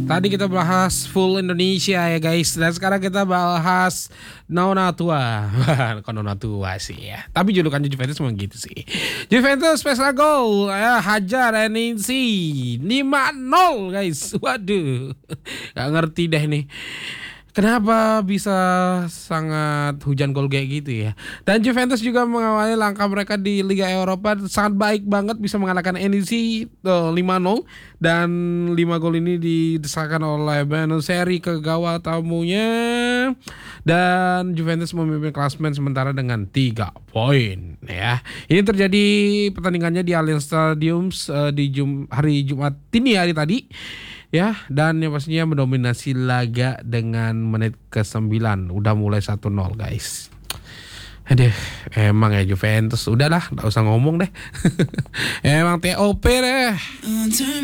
Tadi kita bahas full Indonesia ya guys. Dan sekarang kita bahas Nona Tua. Kok Nona Tua sih ya. Tapi julukannya Juventus memang gitu sih. Juventus special goal ya, hajar NEC 5-0 guys. Waduh. Gak ngerti deh nih. Kenapa bisa sangat hujan gol kayak gitu ya. Dan Juventus juga mengawali langkah mereka di Liga Eropa sangat baik banget, bisa mengalahkan NEC 5-0. Dan 5 gol ini didesakan oleh Benasseri ke gawang tamunya. Dan Juventus memimpin klasemen sementara dengan 3 poin ya. Ini terjadi pertandingannya di Allianz Stadium di hari Jumat dini hari tadi. Ya, dan yang pastinya mendominasi laga dengan menit ke-9. Udah mulai 1-0 guys. Aduh, emang ya Juventus. Udahlah, gak usah ngomong deh. Emang TOP deh.